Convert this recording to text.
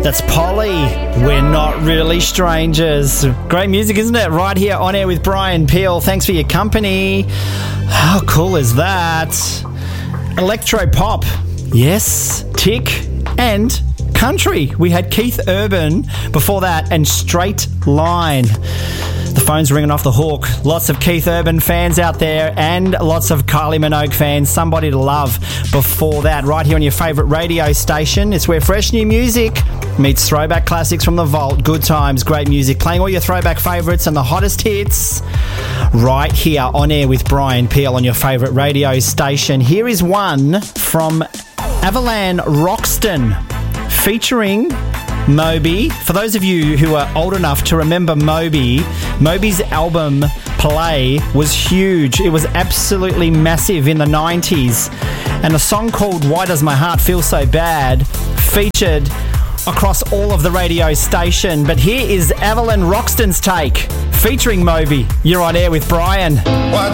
That's Polly. We're not really strangers. Great music, isn't it? Right here on air with Brian Peel. Thanks for your company. How cool is that? Electro pop. Yes. Tick. And country. We had Keith Urban before that and Straight Line. The phone's ringing off the hook. Lots of Keith Urban fans out there and lots of Kylie Minogue fans. Somebody to love before that. Right here on your favourite radio station. It's where fresh new music meets throwback classics from the vault. Good times, great music. Playing all your throwback favourites and the hottest hits. Right here on air with Brian Peel on your favourite radio station. Here is one from Avalan Roxton featuring Moby. For those of you who are old enough to remember Moby, Moby's album Play was huge. It was absolutely massive in the 90s. And a song called Why Does My Heart Feel So Bad featured across all of the radio station. But here is Avalan Roxton's take featuring Moby. You're on air with Brian. Why